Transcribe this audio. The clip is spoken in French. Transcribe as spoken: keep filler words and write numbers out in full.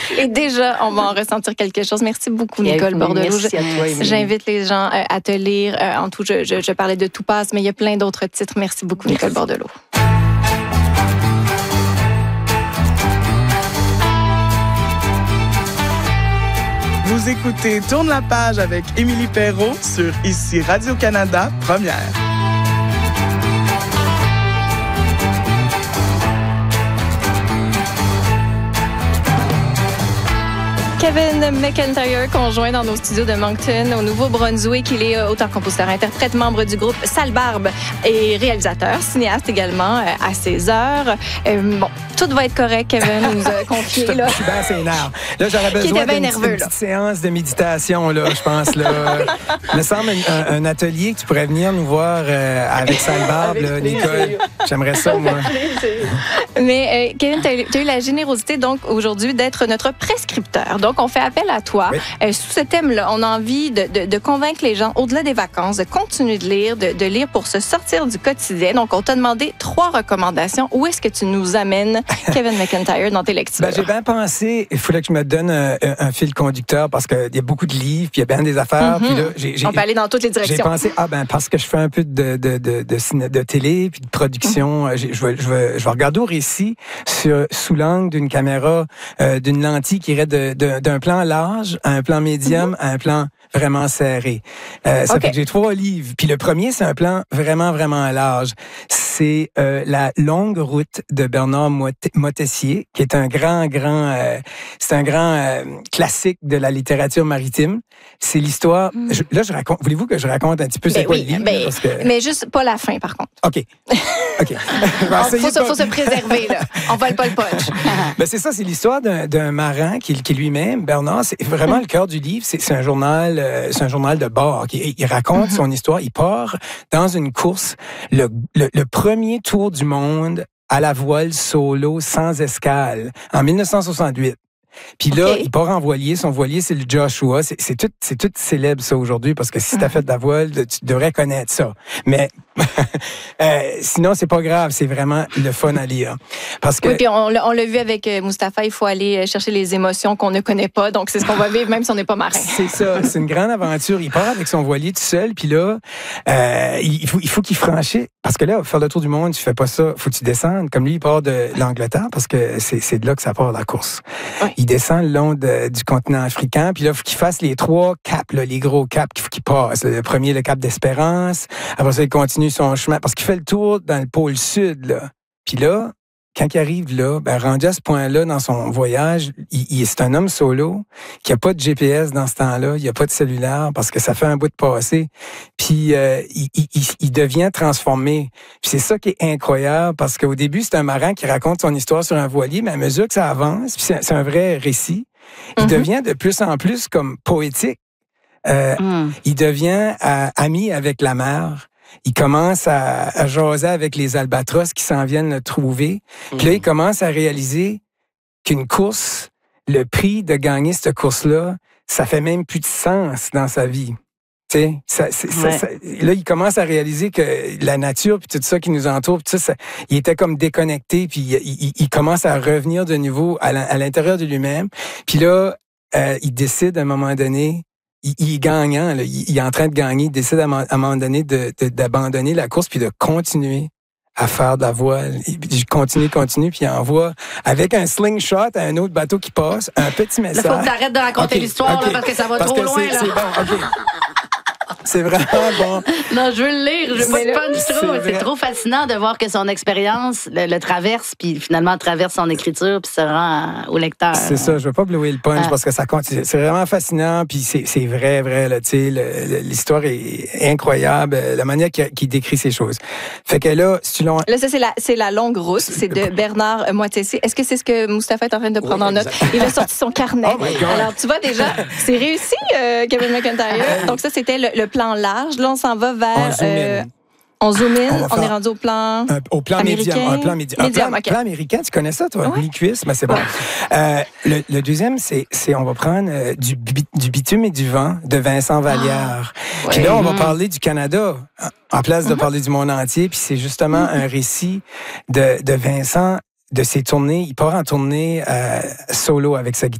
Et déjà, on va en ressentir quelque chose. Merci beaucoup, Nicole Bordelot. Merci à toi, Émilie. J'invite les gens euh, à te lire. Euh, en tout, je, je, je parlais de Tout passe, mais il y a plein d'autres titres. Merci beaucoup, Nicole Bordelot. Vous écoutez Tourne la page avec Émilie Perrault sur Ici Radio-Canada, Première. Kevin McIntyre, conjoint dans nos studios de Moncton, au Nouveau-Brunswick. Il est auteur, compositeur, interprète, membre du groupe Sale Barbe et réalisateur, cinéaste également à ses heures. Euh, bon, tout va être correct, Kevin, nous a confié. Je suis bien sénère. Là, j'aurais besoin d'une nerveux, petite séance de méditation, là, je pense. Là. Il me semble un, un atelier que tu pourrais venir nous voir euh, avec Sale Barbe, là, Nicole. J'aimerais ça, moi. Mais euh, Kevin, tu as, as eu la générosité, donc, aujourd'hui, d'être notre prescripteur. Donc, on fait appel à toi. Oui. Euh, sous ce thème-là, on a envie de, de, de convaincre les gens, au-delà des vacances, de continuer de lire, de, de lire pour se sortir du quotidien. Donc, on t'a demandé trois recommandations. Où est-ce que tu nous amènes, Kevin McIntyre, dans tes lectures? Ben, j'ai bien pensé, il fallait que je me donne un, un fil conducteur parce qu'il y a beaucoup de livres, puis il y a bien des affaires. Mm-hmm. Puis là, j'ai, j'ai, on peut aller dans toutes les directions. J'ai pensé, ah ben, parce que je fais un peu de, de, de, de, de, de télé, puis de production, mm-hmm. je, je, vais, je, vais, je vais regarder au récit sur, sous l'angle d'une caméra, euh, d'une lentille qui irait de, de, d'un plan large à un plan médium, mm-hmm. à un plan vraiment serré. Euh, ça okay. fait que j'ai trois livres. Puis le premier, c'est un plan vraiment, vraiment large. C'est euh, La longue route de Bernard Moitessier, qui est un grand, grand... Euh, c'est un grand euh, classique de la littérature maritime. C'est l'histoire... Mm. Je, là, je raconte... Voulez-vous que je raconte un petit peu ben c'est quoi oui, le livre? Ben, parce que... Mais juste pas la fin, par contre. OK. OK. Il faut, faut, faut se préserver, là. On vole pas le punch. Ben, c'est ça, c'est l'histoire d'un, d'un marin qui, qui lui-même, Bernard, c'est vraiment mm. le cœur du livre. C'est, c'est un journal... C'est un journal de bord. Il, il raconte mm-hmm. son histoire. Il part dans une course, le, le, le premier tour du monde à la voile solo sans escale en dix-neuf cent soixante-huit. Puis là, okay. il part en voilier. Son voilier, c'est le Joshua. C'est, c'est, tout, c'est tout célèbre, ça, aujourd'hui, parce que si t'as fait de la voile, tu devrais connaître ça. Mais euh, sinon, c'est pas grave. C'est vraiment le fun à lire. Parce que... Oui, puis on, on l'a vu avec Mustapha, il faut aller chercher les émotions qu'on ne connaît pas. Donc, c'est ce qu'on va vivre, même si on n'est pas marin. C'est ça. C'est une grande aventure. Il part avec son voilier tout seul. Puis là, euh, il, faut, il faut qu'il franchisse. Parce que là, faire le tour du monde, tu fais pas ça. Faut que tu descendes. Comme lui, il part de l'Angleterre, parce que c'est, c'est de là que ça part, la course. Oui. Il descend le long de, du continent africain, puis là, il faut qu'il fasse les trois caps, là, les gros caps qu'il faut qu'il passe. Le premier, le cap d'Espérance. Après ça, il continue son chemin, parce qu'il fait le tour dans le pôle sud, là. Puis là, quand il arrive là, ben, rendu à ce point-là dans son voyage, il, il, c'est un homme solo qui a pas de G P S dans ce temps-là, il a pas de cellulaire parce que ça fait un bout de passé. Puis euh, il, il, il devient transformé. Puis c'est ça qui est incroyable parce qu'au début, c'est un marin qui raconte son histoire sur un voilier, mais à mesure que ça avance, puis c'est, c'est un vrai récit, il mm-hmm. devient de plus en plus comme poétique. Euh, mm. Il devient euh, ami avec la mer. Il commence à, à jaser avec les albatros qui s'en viennent le trouver. Mmh. Puis là, il commence à réaliser qu'une course, le prix de gagner cette course-là, ça fait même plus de sens dans sa vie. Tu sais, ça, c'est, ouais. ça, ça, là, il commence à réaliser que la nature puis tout ça qui nous entoure, puis tout ça, ça, il était comme déconnecté, puis il, il, il commence à revenir de nouveau à, la, à l'intérieur de lui-même. Puis là, euh, il décide à un moment donné. Il, il est gagnant, là. Il, il est en train de gagner. Il décide à, à un moment donné de, de, d'abandonner la course puis de continuer à faire de la voile. Il continue, continue, puis il envoie avec un slingshot à un autre bateau qui passe, un petit message. Il faut que tu arrêtes de raconter okay, l'histoire okay. là, parce que ça va parce trop loin. C'est, là. c'est bon, OK. C'est vraiment bon. Non, je veux le lire. Je veux pas de punch trop. C'est, c'est trop fascinant de voir que son expérience le, le traverse, puis finalement traverse son écriture, puis se rend au lecteur. C'est ça. Je veux pas blower le punch ah. parce que ça continue. C'est vraiment fascinant, puis c'est, c'est vrai, vrai. Là, tu sais, le, le, l'histoire est incroyable. La manière qu'il, qu'il décrit ces choses. Fait que là, si tu l'as... Là, ça, c'est la, c'est la longue route. C'est de Bernard Moitessier. Est-ce que c'est ce que Mustapha est en train de prendre oui, en note? Il a sorti son carnet. Oh alors, tu vois déjà, c'est réussi, euh, Kevin McIntyre. Donc, ça, c'était le, le plan large. Là, on s'en va vers... On zoom in, on, on est rendu au plan un, Au plan américain. médium. Un plan, médi- médium, un plan, okay. plan américain, tu connais ça, toi? Oui. Mi-cuisse, mais c'est bon. Euh, le, le deuxième, c'est, c'est on va prendre euh, du, du bitume et du vent de Vincent Vallière. Ah, puis oui. là, on va parler du Canada en place de mm-hmm. parler du monde entier. Puis c'est justement mm-hmm. un récit de, de Vincent, de ses tournées. Il part en tournée euh, solo avec sa,